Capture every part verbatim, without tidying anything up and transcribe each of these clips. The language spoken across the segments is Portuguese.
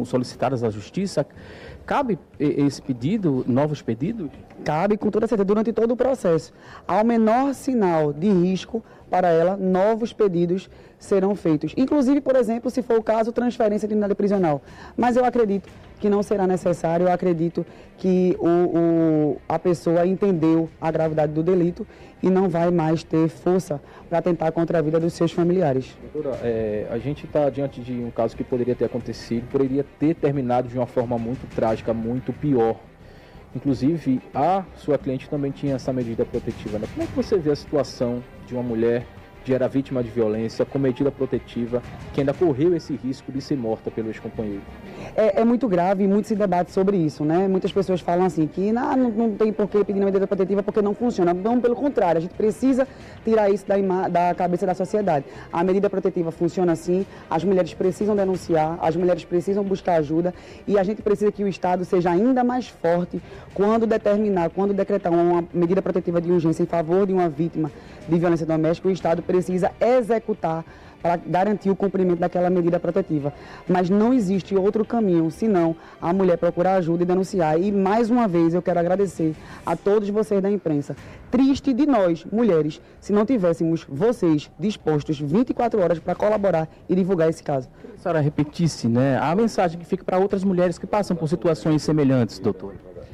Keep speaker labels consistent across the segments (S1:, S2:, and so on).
S1: solicitadas à Justiça. Cabe esse pedido, novos pedidos?
S2: Cabe, com toda certeza, durante todo o processo. Ao menor sinal de risco para ela, novos pedidos serão feitos. Inclusive, por exemplo, se for o caso, transferência de unidade prisional. Mas eu acredito que não será necessário, eu acredito que o, o, a pessoa entendeu a gravidade do delito e não vai mais ter força para tentar contra a vida dos seus familiares.
S1: Doutora, é, a gente está diante de um caso que poderia ter acontecido, poderia ter terminado de uma forma muito trágica, muito pior. Inclusive, a sua cliente também tinha essa medida protetiva, né? Como é que você vê a situação de uma mulher que era vítima de violência com medida protetiva, que ainda correu esse risco de ser morta pelo ex-companheiro?
S2: É, é muito grave e muito se debate sobre isso, né? Muitas pessoas falam assim, que não, não, não tem por que pedir uma medida protetiva porque não funciona. Não, pelo contrário, a gente precisa tirar isso da, ima- da cabeça da sociedade. A medida protetiva funciona assim, as mulheres precisam denunciar, as mulheres precisam buscar ajuda e a gente precisa que o Estado seja ainda mais forte quando determinar, quando decretar uma medida protetiva de urgência em favor de uma vítima de violência doméstica, o Estado precisa executar para garantir o cumprimento daquela medida protetiva. Mas não existe outro caminho, senão a mulher procurar ajuda e denunciar. E, mais uma vez, eu quero agradecer a todos vocês da imprensa. Triste de nós, mulheres, se não tivéssemos vocês dispostos vinte e quatro horas para colaborar e divulgar esse caso.
S1: A senhora repetisse, né, a mensagem que fica para outras mulheres que passam por situações semelhantes, doutor.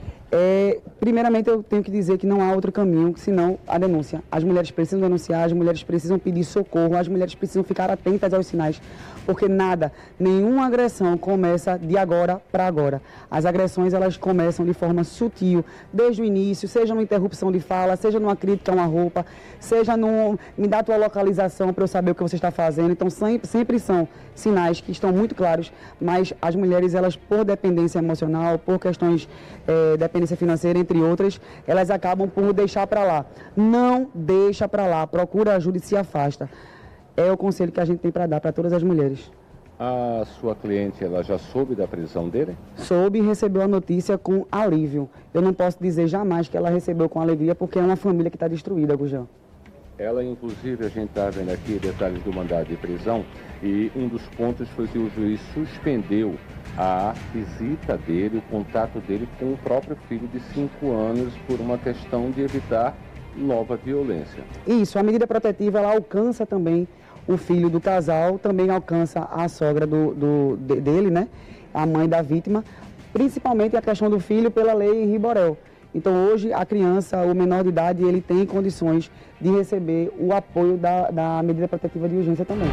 S2: É, primeiramente, eu tenho que dizer que não há outro caminho senão a denúncia. As mulheres precisam denunciar, as mulheres precisam pedir socorro, as mulheres precisam ficar atentas aos sinais, porque nada, nenhuma agressão começa de agora para agora. As agressões, elas começam de forma sutil, desde o início, seja numa interrupção de fala, seja numa crítica a uma roupa, seja num, me dá a tua localização para eu saber o que você está fazendo. Então, sempre, sempre são sinais que estão muito claros, mas as mulheres, elas, por dependência emocional, por questões é, dependência financeira, entre outras, elas acabam por deixar para lá. Não deixa para lá, procura ajuda e se afasta. É o conselho que a gente tem para dar para todas as mulheres.
S3: A sua cliente, ela já soube da prisão dele?
S2: Soube e recebeu a notícia com alívio. Eu não posso dizer jamais que ela recebeu com alegria, porque é uma família que está destruída, Gujão.
S3: Ela, inclusive, a gente está vendo aqui detalhes do mandado de prisão, e um dos pontos foi que o juiz suspendeu a visita dele, o contato dele com o próprio filho de cinco anos por uma questão de evitar nova violência.
S2: Isso, a medida protetiva, ela alcança também o filho do casal, também alcança a sogra do, do, de, dele, né? A mãe da vítima, principalmente a questão do filho pela lei Riborel. Então, hoje, a criança, o menor de idade, ele tem condições de receber o apoio da, da medida protetiva de urgência também.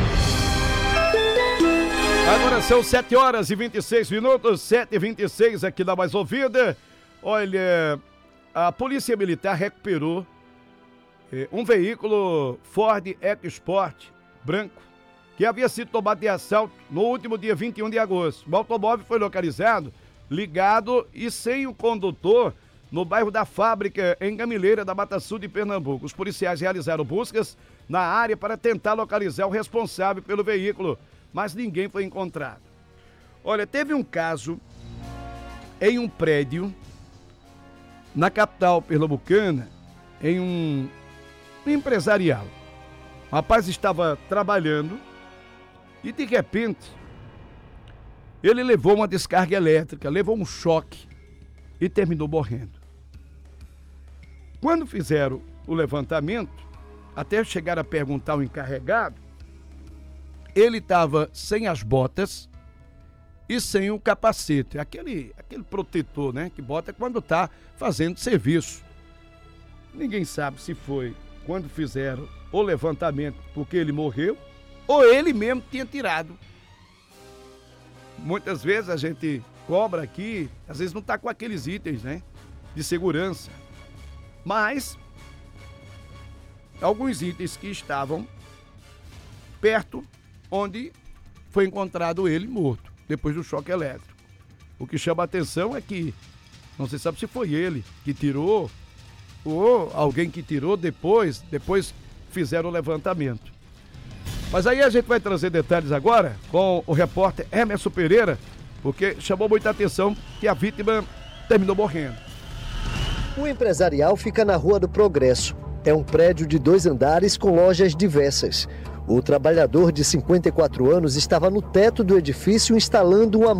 S4: Agora são sete horas e vinte e seis minutos, sete e vinte e seis aqui da Mais Ouvida. Olha, a Polícia Militar recuperou eh, um veículo Ford EcoSport branco que havia sido tomado de assalto no último dia vinte e um de agosto. O automóvel foi localizado, ligado e sem o condutor no bairro da Fábrica, em Gamileira, da Mata Sul de Pernambuco. Os policiais realizaram buscas na área para tentar localizar o responsável pelo veículo, mas ninguém foi encontrado. Olha, teve um caso em um prédio na capital pernambucana, em um empresarial. O rapaz estava trabalhando e, de repente, ele levou uma descarga elétrica, levou um choque e terminou morrendo. Quando fizeram o levantamento, até chegar a perguntar ao encarregado, ele estava sem as botas e sem o capacete, aquele, aquele protetor, né, que bota quando está fazendo serviço. Ninguém sabe se foi quando fizeram o levantamento porque ele morreu ou ele mesmo tinha tirado. Muitas vezes a gente cobra aqui, às vezes não está com aqueles itens, né, de segurança, mas alguns itens que estavam perto onde foi encontrado ele morto, depois do choque elétrico. O que chama a atenção é que não se sabe se foi ele que tirou ou alguém que tirou depois, depois fizeram o levantamento. Mas aí a gente vai trazer detalhes agora com o repórter Emerson Pereira, porque chamou muita atenção que a vítima terminou morrendo.
S5: O empresarial fica na Rua do Progresso. É um prédio de dois andares com lojas diversas. O trabalhador de cinquenta e quatro anos estava no teto do edifício instalando uma